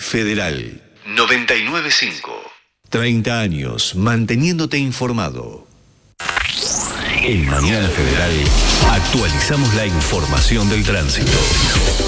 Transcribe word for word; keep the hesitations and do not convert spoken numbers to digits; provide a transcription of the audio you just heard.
Federal noventa y nueve punto cinco. treinta años manteniéndote informado. En Mañana Federal actualizamos la información del tránsito.